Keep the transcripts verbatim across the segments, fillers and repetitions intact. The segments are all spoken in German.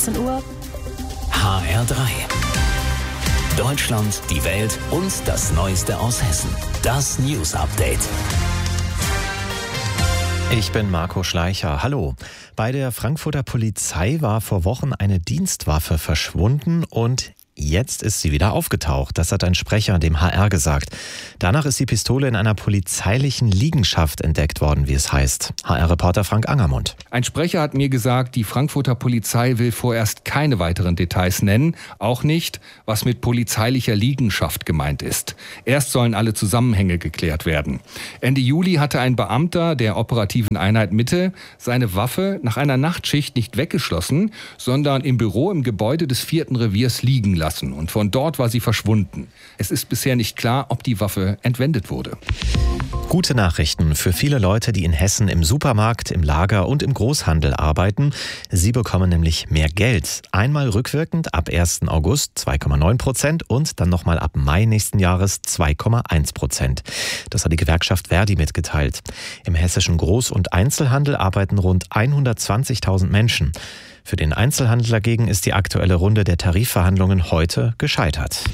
dreizehn Uhr. H R drei. Deutschland, die Welt und das Neueste aus Hessen. Das News Update. Ich bin Marco Schleicher. Hallo. Bei der Frankfurter Polizei war vor Wochen eine Dienstwaffe verschwunden und jetzt ist sie wieder aufgetaucht. Das hat ein Sprecher dem H R gesagt. Danach ist die Pistole in einer polizeilichen Liegenschaft entdeckt worden, wie es heißt. H R-Reporter Frank Angermund. Ein Sprecher hat mir gesagt, die Frankfurter Polizei will vorerst keine weiteren Details nennen. Auch nicht, was mit polizeilicher Liegenschaft gemeint ist. Erst sollen alle Zusammenhänge geklärt werden. Ende Juli hatte ein Beamter der operativen Einheit Mitte seine Waffe nach einer Nachtschicht nicht weggeschlossen, sondern im Büro im Gebäude des vierten Reviers liegen lassen. Und von dort war sie verschwunden. Es ist bisher nicht klar, ob die Waffe entwendet wurde. Gute Nachrichten für viele Leute, die in Hessen im Supermarkt, im Lager und im Großhandel arbeiten. Sie bekommen nämlich mehr Geld. Einmal rückwirkend ab ersten August zwei Komma neun Prozent und dann nochmal ab Mai nächsten Jahres zwei Komma eins Prozent. Das hat die Gewerkschaft Verdi mitgeteilt. Im hessischen Groß- und Einzelhandel arbeiten rund hundertzwanzigtausend Menschen. Für den Einzelhandel dagegen ist die aktuelle Runde der Tarifverhandlungen heute gescheitert.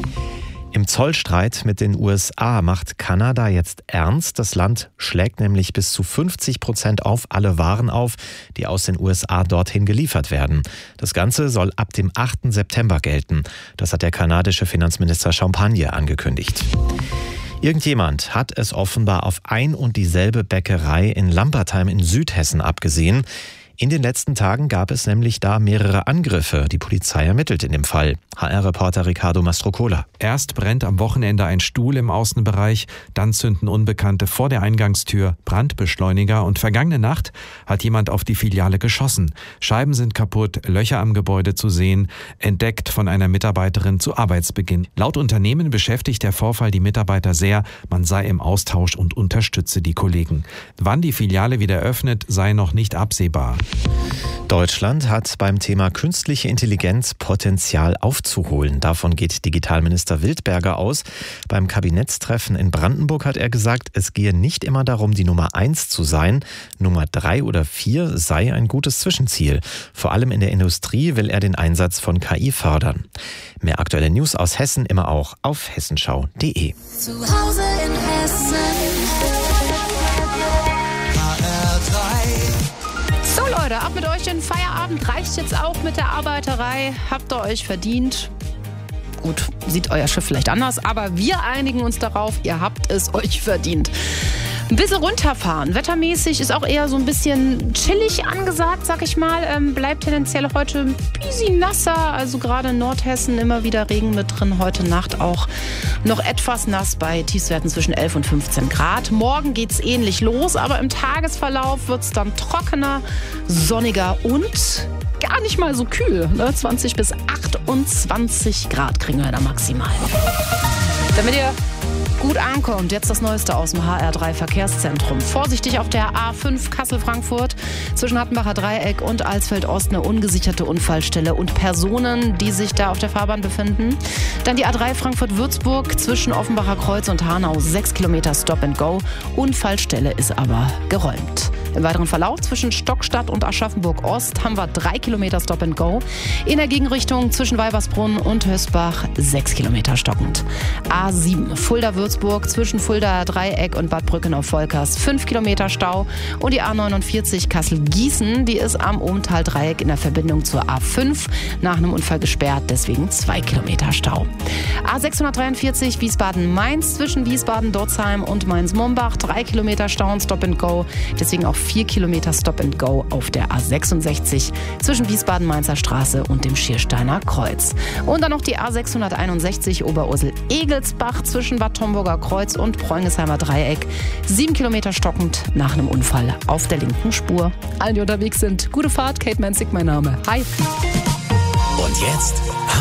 Im Zollstreit mit den U S A macht Kanada jetzt ernst. Das Land schlägt nämlich bis zu fünfzig Prozent auf alle Waren auf, die aus den U S A dorthin geliefert werden. Das Ganze soll ab dem achten September gelten. Das hat der kanadische Finanzminister Champagne angekündigt. Irgendjemand hat es offenbar auf ein und dieselbe Bäckerei in Lampertheim in Südhessen abgesehen. In den letzten Tagen gab es nämlich da mehrere Angriffe. Die Polizei ermittelt in dem Fall. H R-Reporter Ricardo Mastrocola. Erst brennt am Wochenende ein Stuhl im Außenbereich, dann zünden Unbekannte vor der Eingangstür Brandbeschleuniger und vergangene Nacht hat jemand auf die Filiale geschossen. Scheiben sind kaputt, Löcher am Gebäude zu sehen, entdeckt von einer Mitarbeiterin zu Arbeitsbeginn. Laut Unternehmen beschäftigt der Vorfall die Mitarbeiter sehr, man sei im Austausch und unterstütze die Kollegen. Wann die Filiale wieder öffnet, sei noch nicht absehbar. Deutschland hat beim Thema künstliche Intelligenz Potenzial aufzuholen. Davon geht Digitalminister Wildberger aus. Beim Kabinettstreffen in Brandenburg hat er gesagt, es gehe nicht immer darum, die Nummer eins zu sein. Nummer drei oder vier sei ein gutes Zwischenziel. Vor allem in der Industrie will er den Einsatz von K I fördern. Mehr aktuelle News aus Hessen immer auch auf hessenschau punkt de. Zu Hause in Hessen. So Leute, ab mit euch in Feierabend. Reicht jetzt auch mit der Arbeiterei. Habt ihr euch verdient. Gut, sieht euer Schiff vielleicht anders, aber wir einigen uns darauf, ihr habt es euch verdient. Ein bisschen runterfahren. Wettermäßig ist auch eher so ein bisschen chillig angesagt, sag ich mal. Ähm, bleibt tendenziell heute ein bisschen nasser. Also gerade in Nordhessen immer wieder Regen mit drin. Heute Nacht auch noch etwas nass bei Tiefstwerten zwischen elf und fünfzehn Grad. Morgen geht's ähnlich los, aber im Tagesverlauf wird's dann trockener, sonniger und gar nicht mal so kühl. Ne? zwanzig bis achtundzwanzig Grad kriegen wir da maximal. Damit ihr gut ankommt, jetzt das Neueste aus dem H R drei Verkehrszentrum. Vorsichtig auf der A fünf Kassel-Frankfurt zwischen Hattenbacher Dreieck und Alsfeld-Ost eine ungesicherte Unfallstelle und Personen, die sich da auf der Fahrbahn befinden. Dann die A drei Frankfurt-Würzburg zwischen Offenbacher Kreuz und Hanau, sechs Kilometer Stop and Go. Unfallstelle ist aber geräumt. Im weiteren Verlauf zwischen Stockstadt und Aschaffenburg-Ost haben wir drei Kilometer Stop and Go. In der Gegenrichtung zwischen Weibersbrunn und Hösbach sechs Kilometer stockend. A sieben Fulda-Würzburg zwischen Fulda Dreieck und Bad Brückenau-Volkers fünf Kilometer Stau. Und die A neunundvierzig Kassel-Gießen, die ist am Ohmtal-Dreieck in der Verbindung zur A fünf nach einem Unfall gesperrt, deswegen zwei Kilometer Stau. A sechshundertdreiundvierzig Wiesbaden-Mainz zwischen Wiesbaden-Dorzheim und Mainz-Mombach drei Kilometer Stau und Stop and Go, deswegen auch vier Kilometer Stop and Go auf der A sechsundsechzig zwischen Wiesbaden-Mainzer Straße und dem Schiersteiner Kreuz. Und dann noch die A sechshunderteinundsechzig Oberursel-Egelsbach zwischen Bad Homburger Kreuz und Preungesheimer Dreieck. Sieben Kilometer stockend nach einem Unfall auf der linken Spur. Allen, die unterwegs sind, gute Fahrt. Kate Manzig, mein Name. Hi. Und jetzt